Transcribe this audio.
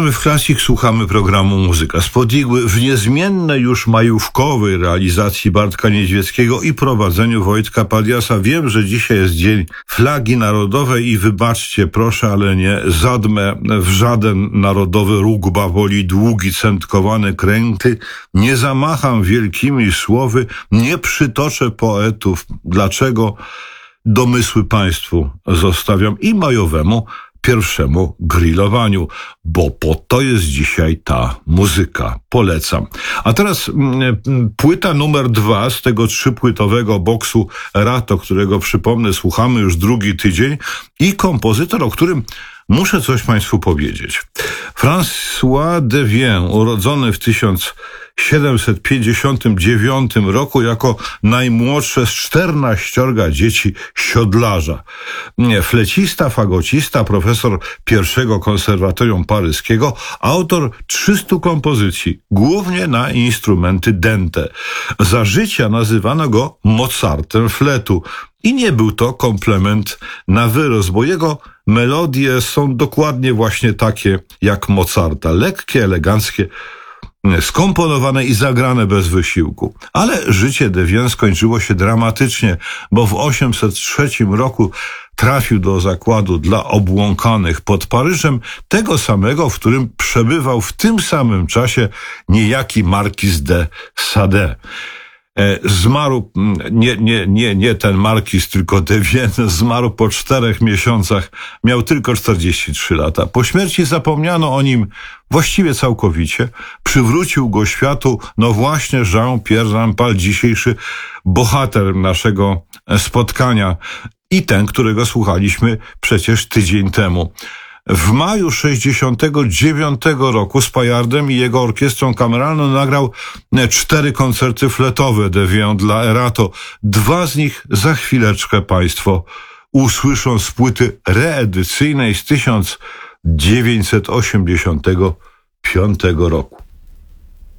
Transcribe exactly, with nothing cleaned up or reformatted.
Witamy w Classic, słuchamy programu Muzyka spod igły w niezmiennej już majówkowej realizacji Bartka Niedźwieckiego i prowadzeniu Wojtka Padiasa. Wiem, że dzisiaj jest Dzień Flagi Narodowej i wybaczcie proszę, ale nie zadmę w żaden narodowy róg bawoli długi, centkowane kręty, nie zamacham wielkimi słowy, nie przytoczę poetów. Dlaczego? Domysły państwu zostawiam i majowemu pierwszemu grillowaniu, bo po to jest dzisiaj ta muzyka. Polecam. A teraz m, płyta numer dwa z tego trzypłytowego boksu Erato, którego przypomnę, słuchamy już drugi tydzień, i kompozytor, o którym muszę coś państwu powiedzieć. François Devienne, urodzony w tysiąc siedemset pięćdziesiątym dziewiątym roku jako najmłodsze z czternaściorga dzieci siodlarza. Flecista, fagocista, profesor pierwszego konserwatorium paryskiego, autor trzystu kompozycji, głównie na instrumenty dęte. Za życia nazywano go Mozartem fletu. I nie był to komplement na wyrost, bo jego melodie są dokładnie właśnie takie jak Mozarta. Lekkie, eleganckie, skomponowane i zagrane bez wysiłku. Ale życie Devienne skończyło się dramatycznie, bo w osiemset trzecim roku trafił do zakładu dla obłąkanych pod Paryżem, tego samego, w którym przebywał w tym samym czasie niejaki Marquis de Sade. Zmarł, nie, nie, nie, nie ten Marquis, tylko Devienne, zmarł po czterech miesiącach, miał tylko czterdzieści trzy lata. Po śmierci zapomniano o nim właściwie całkowicie. Przywrócił go światu, no właśnie, Jean-Pierre Rampal, dzisiejszy bohater naszego spotkania i ten, którego słuchaliśmy przecież tydzień temu. W maju sześćdziesiątego dziewiątego roku z Pajardem i jego orkiestrą kameralną nagrał cztery koncerty fletowe Devienne dla Erato. Dwa z nich za chwileczkę państwo usłyszą z płyty reedycyjnej z tysiąc dziewięćset osiemdziesiątego piątego roku.